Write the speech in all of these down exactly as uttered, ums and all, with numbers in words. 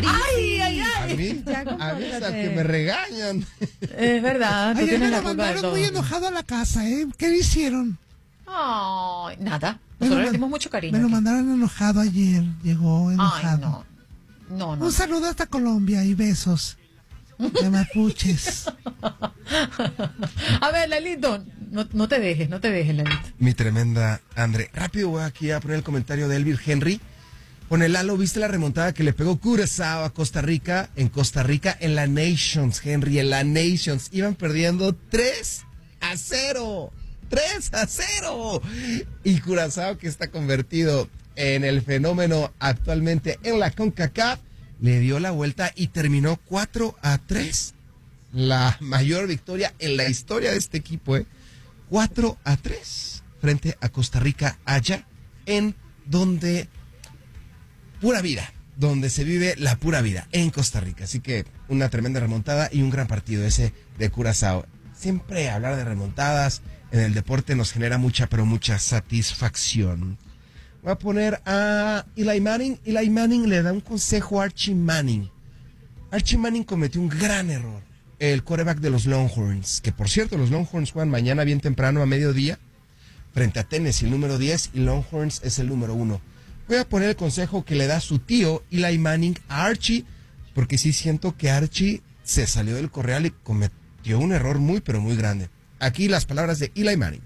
Ay, ay, ay. A mí, a mí hasta que me regañan. Es verdad, tú Ayer tienes me la lo culpa de mandaron todo. muy enojado a la casa, ¿eh? ¿Qué le hicieron? Ay, nada. Me Nosotros lo le man- dimos mucho cariño. Me lo aquí. mandaron enojado ayer. Llegó Ay, enojado. no. No, no. Un saludo hasta Colombia y besos. De mapuches. A ver, Lalito, no, no te dejes, no te dejes, Lalito. Mi tremenda André. Rápido voy aquí a poner el comentario de Elvir Henry. Con el Lalo, ¿viste la remontada que le pegó Curazao a Costa Rica? En Costa Rica, en la Nations, Henry, en la Nations. Iban perdiendo tres a cero. tres a cero. Y Curazao, que está convertido en el fenómeno actualmente en la CONCACAF, le dio la vuelta y terminó cuatro a tres. La mayor victoria en la historia de este equipo, ¿eh? cuatro a tres frente a Costa Rica, allá en donde pura vida, donde se vive la pura vida, en Costa Rica. Así que una tremenda remontada y un gran partido ese de Curazao. Siempre hablar de remontadas en el deporte nos genera mucha, pero mucha satisfacción. Voy a poner a Eli Manning. Eli Manning le da un consejo a Archie Manning. Archie Manning cometió un gran error. El quarterback de los Longhorns, que por cierto los Longhorns juegan mañana bien temprano a mediodía frente a Tennessee, el número diez, y Longhorns es el número uno. Voy a poner el consejo que le da su tío Eli Manning a Archie, porque sí siento que Archie se salió del corral y cometió un error muy, pero muy grande. Aquí las palabras de Eli Manning.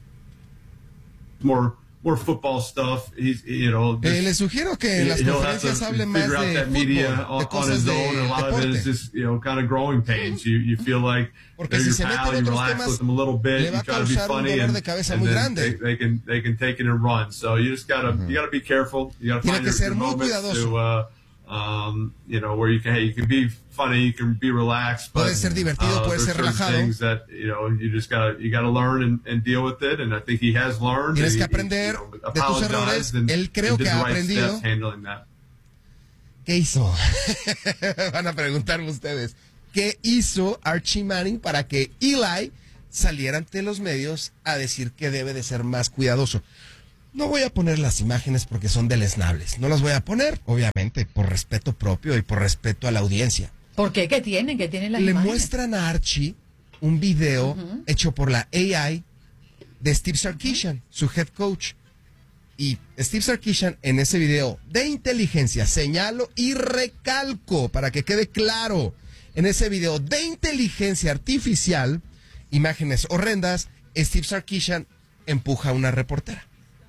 More more football stuff. He's, you know, Eh, le sugiero que en las he'll have conferencias to hable más figure out de that media fútbol, on, de on cosas his de own. A lot of it is deporte. just, you know, kind of growing pains. You you feel like Porque they're si your se mete pal, en you otros relax temas, with them a little bit, le va you a try to be causar un funny, dolor and, de cabeza and muy then grande. they, they can they can take it and run. So you just gotta you gotta be careful. You gotta Tiene find que your, ser your muy moments cuidadoso. to uh, um, you know, where you can hey, you can be funny, you can be relaxed, but Puede ser divertido, uh, puede there's ser certain relajado. things that you know you just gotta you gotta learn and, and deal with it. And I think he has learned. Tienes and que he- aprender you know, de tus apologized errores. and- Él creo and did que the ha right aprendido. steps handling that. ¿Qué hizo? Van a preguntarme ustedes. ¿Qué hizo Archie Manning para que Eli saliera ante los medios a decir que debe de ser más cuidadoso? No voy a poner las imágenes porque son deleznables. No las voy a poner, obviamente, por respeto propio y por respeto a la audiencia. ¿Por qué? ¿Qué tienen? ¿Qué tienen las Le imágenes? muestran a Archie un video Ujú. hecho por la A I de Steve Sarkisian, su head coach. Y Steve Sarkisian en ese video de inteligencia, señalo y recalco para que quede claro, en ese video de inteligencia artificial, imágenes horrendas, Steve Sarkisian empuja a una reportera.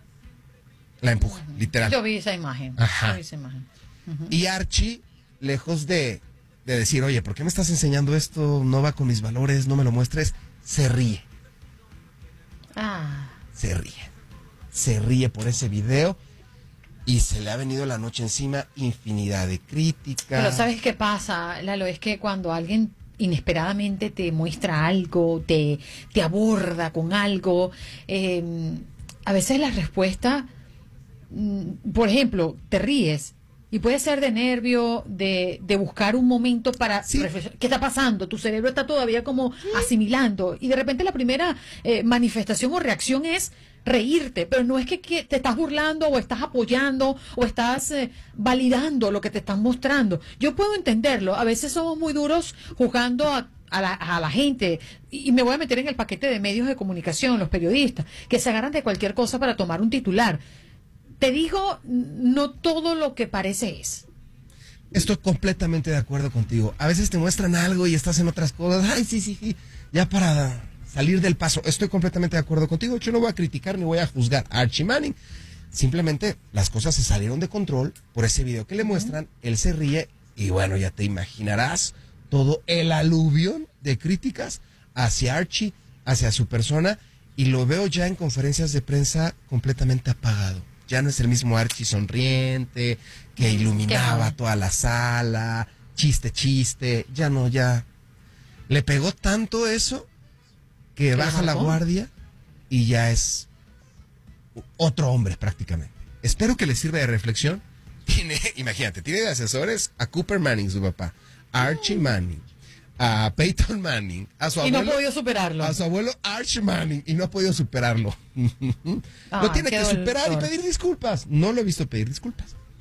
La empuja, literal. Yo vi esa imagen. Ajá. Yo vi esa imagen. Y Archie, lejos de, de decir, oye, ¿por qué me estás enseñando esto? No va con mis valores, no me lo muestres. Se ríe, Ah. se ríe. Se ríe por ese video y se le ha venido la noche encima infinidad de críticas. Pero ¿sabes qué pasa, Lalo? Es que cuando alguien inesperadamente te muestra algo, te, te aborda con algo, eh, a veces la respuesta, mm, por ejemplo, te ríes. Y puede ser de nervio, de, de buscar un momento para Sí. reflexionar. ¿Qué está pasando? Tu cerebro está todavía como asimilando. Y de repente la primera eh, manifestación o reacción es reírte. Pero no es que, que te estás burlando o estás apoyando o estás eh, validando lo que te están mostrando. Yo puedo entenderlo. A veces somos muy duros juzgando a, a, la, a la gente. Y, y me voy a meter en el paquete de medios de comunicación, los periodistas, que se agarran de cualquier cosa para tomar un titular. Te digo, no todo lo que parece es. Estoy completamente de acuerdo contigo. A veces te muestran algo y estás en otras cosas. Ay, sí, sí, sí. Ya para salir del paso. Estoy completamente de acuerdo contigo. Yo no voy a criticar ni voy a juzgar a Archie Manning. Simplemente las cosas se salieron de control por ese video que le muestran. Él se ríe y bueno, ya te imaginarás todo el aluvión de críticas hacia Archie, hacia su persona. Y lo veo ya en conferencias de prensa completamente apagado. Ya no es el mismo Archie sonriente, que iluminaba Qué toda la sala, chiste, chiste. Ya no, ya. Le pegó tanto eso que ¿Qué baja la marcó? guardia y ya es otro hombre prácticamente. Espero que le sirva de reflexión. Tiene, imagínate, tiene de asesores a Cooper Manning, su papá, a Archie Manning, a Peyton Manning, a su Y no ha abuelo, podido superarlo. a su abuelo Archie Manning y no ha podido superarlo. Ah, lo tiene qué que superar y dolor. pedir disculpas. No lo he visto pedir disculpas,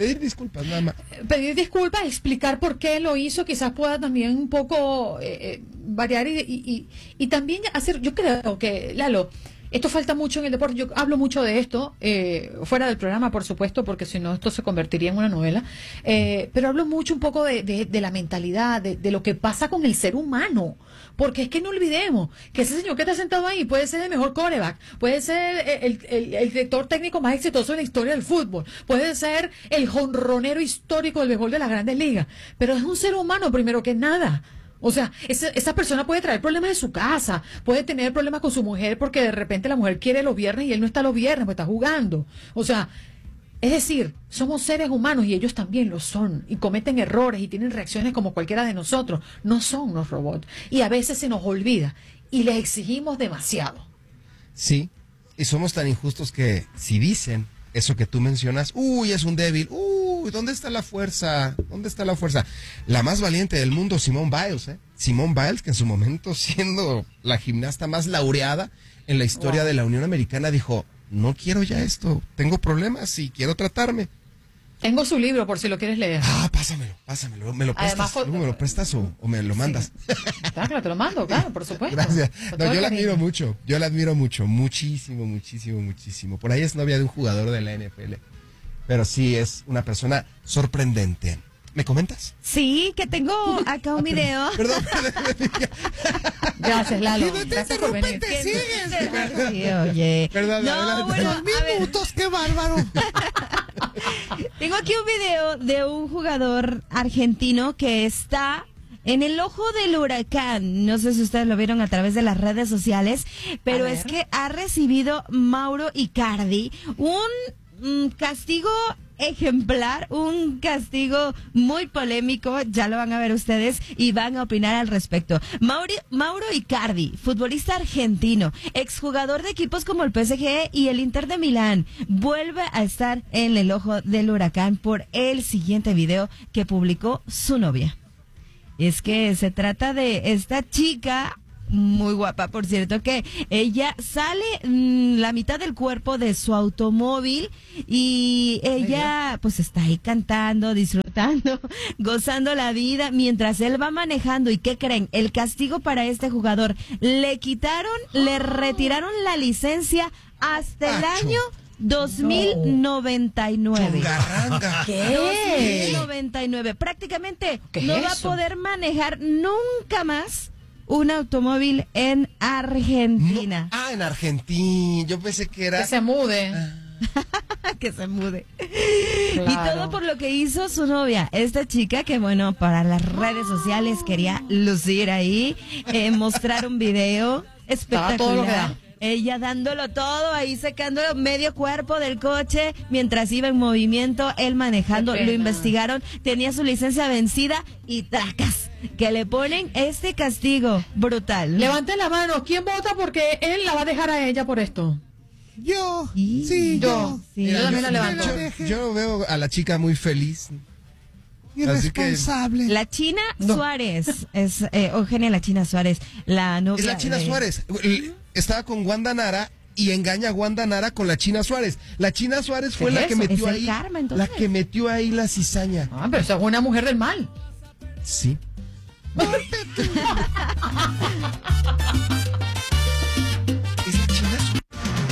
Pedir disculpas, nada más. Pedir disculpas, explicar por qué lo hizo, quizás pueda también un poco eh, variar y, y, y, y también hacer, yo creo que, Lalo, esto falta mucho en el deporte, yo hablo mucho de esto, eh, fuera del programa, por supuesto, porque si no esto se convertiría en una novela, eh, pero hablo mucho un poco de, de, de la mentalidad, de, de lo que pasa con el ser humano, porque es que no olvidemos que ese señor que está sentado ahí puede ser el mejor quarterback, puede ser el, el, el director técnico más exitoso en la historia del fútbol, puede ser el jonronero histórico del béisbol de las Grandes Ligas, pero es un ser humano primero que nada. O sea, esa, esa persona puede traer problemas de su casa, puede tener problemas con su mujer porque de repente la mujer quiere los viernes y él no está los viernes, pues está jugando. O sea, es decir, somos seres humanos y ellos también lo son y cometen errores y tienen reacciones como cualquiera de nosotros. No son unos robots y a veces se nos olvida y les exigimos demasiado. Sí, y somos tan injustos que si dicen eso que tú mencionas, uy, es un débil, uy, ¿dónde está la fuerza? ¿Dónde está la fuerza? La más valiente del mundo, Simone Biles, ¿eh? Simone Biles, que en su momento, siendo la gimnasta más laureada en la historia wow. de la Unión Americana, dijo, no quiero ya esto, tengo problemas y quiero tratarme. Tengo su libro, por si lo quieres leer. Ah, pásamelo, pásamelo, ¿me lo prestas? Además, ¿me lo prestas o, o me lo mandas? Sí. Claro, te lo mando, claro, por supuesto. Gracias. No, yo la admiro mucho, yo la admiro mucho, muchísimo, muchísimo, muchísimo. Por ahí es novia de un jugador de la N F L, pero sí es una persona sorprendente. ¿Me comentas? Sí, que tengo acá un video. Perdón, perdón. Gracias, Lalo. Y no te Gracias por venir. te sigues. Sí, oye. Perdón, no, adelante. bueno, Los minutos, qué bárbaro. Tengo aquí un video de un jugador argentino que está en el ojo del huracán. No sé si ustedes lo vieron a través de las redes sociales, pero es que ha recibido Mauro Icardi un mm, castigo ejemplar, un castigo muy polémico, ya lo van a ver ustedes y van a opinar al respecto. Mauri, Mauro Icardi, futbolista argentino, exjugador de equipos como el P S G y el Inter de Milán, vuelve a estar en el ojo del huracán por el siguiente video que publicó su novia. Es que se trata de esta chica muy guapa, por cierto, que ella sale mmm, la mitad del cuerpo de su automóvil y ella pues está ahí cantando, disfrutando, gozando la vida mientras él va manejando. ¿Y qué creen? El castigo para este jugador, le quitaron, le retiraron la licencia hasta el año dos mil noventa y nueve. Chungarranga. ¿Qué? dos mil noventa y nueve. Prácticamente no va a poder manejar nunca más un automóvil en Argentina. No, ah, en Argentina. Yo pensé que era... Que se mude. Ah. Que se mude. Claro. Y todo por lo que hizo su novia. Esta chica que, bueno, para las redes sociales quería lucir ahí, eh, mostrar un video espectacular. Todo lo que da. Ella dándolo todo, ahí secando medio cuerpo del coche mientras iba en movimiento, él manejando. Lo investigaron, tenía su licencia vencida y tracas, que le ponen este castigo brutal. Levanten la mano, ¿quién vota porque él la va a dejar a ella por esto? Yo, Sí. sí, Yo. yo. Sí. Yo también la yo, levanto. yo- yo veo a la chica muy feliz. Irresponsable. La China No. Suárez, es eh, Eugenia La China Suárez, la novia Es la China de- Suárez. Estaba con Wanda Nara y engaña a Wanda Nara con la China Suárez. La China Suárez fue ¿Qué la es que eso? metió ¿Es el ahí. karma, entonces? La que metió ahí la cizaña. Ah, pero esa es una mujer del mal. Sí. Es la China Suárez.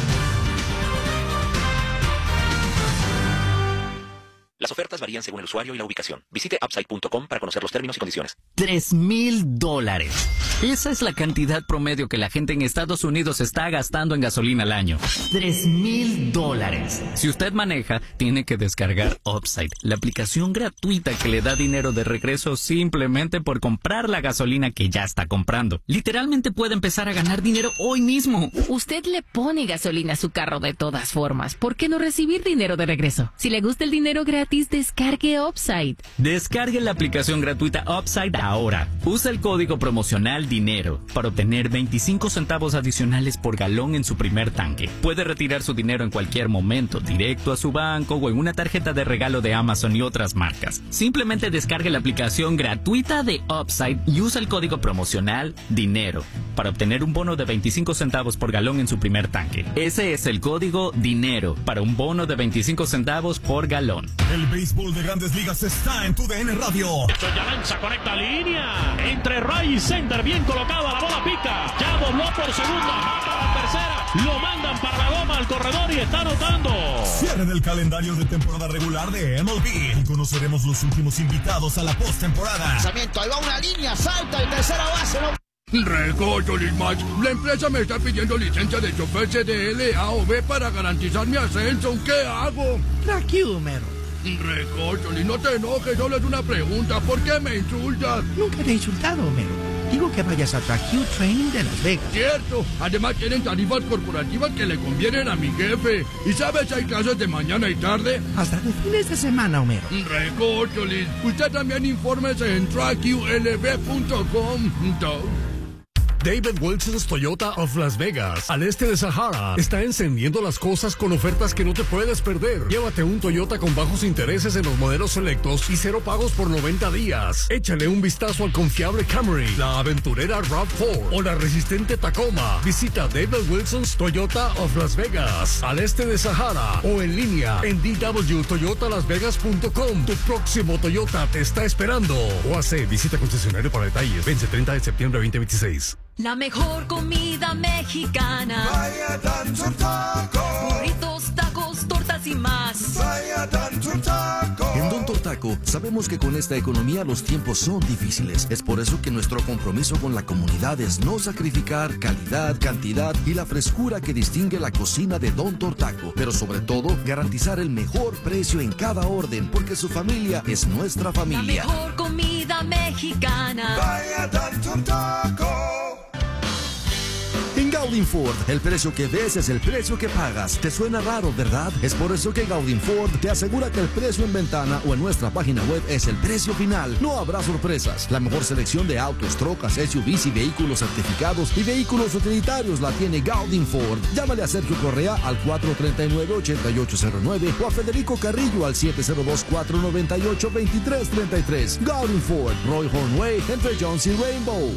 Las ofertas varían según el usuario y la ubicación. Visite upside punto com para conocer los términos y condiciones. Tres mil dólares. Esa es la cantidad promedio que la gente en Estados Unidos está gastando en gasolina al año. Tres mil dólares. Si usted maneja, tiene que descargar Upside, la aplicación gratuita que le da dinero de regreso simplemente por comprar la gasolina que ya está comprando. Literalmente puede empezar a ganar dinero hoy mismo. Usted le pone gasolina a su carro de todas formas. ¿Por qué no recibir dinero de regreso? Si le gusta el dinero gratis, descargue Upside. Descargue la aplicación gratuita Upside ahora. Usa el código promocional DINERO para obtener veinticinco centavos adicionales por galón en su primer tanque. Puede retirar su dinero en cualquier momento, directo a su banco o en una tarjeta de regalo de Amazon y otras marcas. Simplemente descargue la aplicación gratuita de Upside y usa el código promocional DINERO para obtener un bono de veinticinco centavos por galón en su primer tanque. Ese es el código DINERO para un bono de veinticinco centavos por galón. El béisbol de Grandes Ligas está en tu D N Radio. Ya lanza, conecta línea. Entre Ray y Center, bien colocada, la bola pica. Ya dobló por segunda, va para la tercera. Lo mandan para la goma al corredor y está anotando. Cierre del calendario de temporada regular de M L B. Y conoceremos los últimos invitados a la postemporada. Lanzamiento, ahí va una línea, salta el tercera base, ¿no? Recorcho, Lismach. La empresa me está pidiendo licencia de chofer C D L, A o B para garantizar mi ascenso. ¿Qué hago? Tranquilo, mero. Recorcho, no te enojes, solo es una pregunta. ¿Por qué me insultas? Nunca te he insultado, mero. Digo que vayas a Tracue Training de Las Vegas. Cierto. Además tienen tarifas corporativas que le convienen a mi jefe. ¿Y sabes si hay clases de mañana y tarde? Hasta de fines de semana, Homero. Recorcholis. Usted también infórmese en tracue l b punto com. David Wilson's Toyota of Las Vegas, al este de Sahara, está encendiendo las cosas con ofertas que no te puedes perder. Llévate un Toyota con bajos intereses en los modelos selectos y cero pagos por noventa días. Échale un vistazo al confiable Camry, la aventurera RAV cuatro o la resistente Tacoma. Visita David Wilson's Toyota of Las Vegas, al este de Sahara, o en línea en d w toyota las vegas punto com. Tu próximo Toyota te está esperando. O hace visita concesionario para detalles. Vence treinta de septiembre veinte veintiséis. La mejor comida mexicana. Vaya Don Taco. Burritos, tacos, tortas y más. Vaya Don Taco. En Don Taco sabemos que con esta economía los tiempos son difíciles. Es por eso que nuestro compromiso con la comunidad es no sacrificar calidad, cantidad y la frescura que distingue la cocina de Don Taco. Pero sobre todo, garantizar el mejor precio en cada orden, porque su familia es nuestra familia. La mejor comida mexicana. Vaya Don Taco. En Gaudin Ford, el precio que ves es el precio que pagas. ¿Te suena raro, verdad? Es por eso que Gaudin Ford te asegura que el precio en ventana o en nuestra página web es el precio final. No habrá sorpresas. La mejor selección de autos, trocas, S U Vs y vehículos certificados y vehículos utilitarios la tiene Gaudin Ford. Llámale a Sergio Correa al cuatro tres nueve, ocho ocho cero nueve o a Federico Carrillo al siete cero dos, cuatro nueve ocho, dos tres tres tres. Gaudin Ford, Roy Hornway, entre Jones y Rainbow.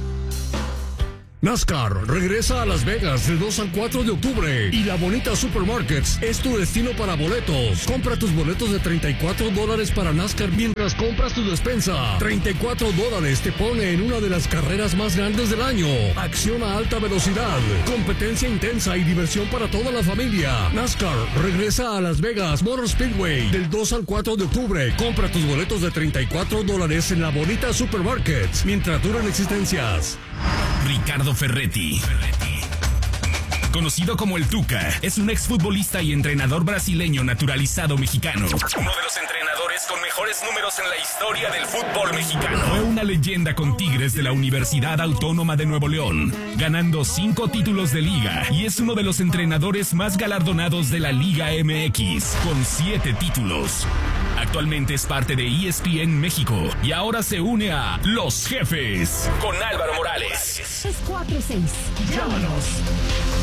NASCAR regresa a Las Vegas del dos al cuatro de octubre y La Bonita Supermarkets es tu destino para boletos. Compra tus boletos de treinta y cuatro dólares para NASCAR mientras compras tu despensa. treinta y cuatro dólares te pone en una de las carreras más grandes del año. Acción a alta velocidad, competencia intensa y diversión para toda la familia. NASCAR regresa a Las Vegas Motor Speedway del dos al cuatro de octubre. Compra tus boletos de treinta y cuatro dólares en La Bonita Supermarkets mientras duran existencias. Ricardo Ferretti, conocido como el Tuca, es un exfutbolista y entrenador brasileño naturalizado mexicano. Uno de los entrenadores con mejores números en la historia del fútbol mexicano. Fue una leyenda con Tigres de la Universidad Autónoma de Nuevo León, ganando cinco títulos de liga, y es uno de los entrenadores más galardonados de la Liga M X, con siete títulos. Actualmente es parte de E S P N México y ahora se une a Los Jefes con Álvaro Morales. tres cuatro seis. Llámanos.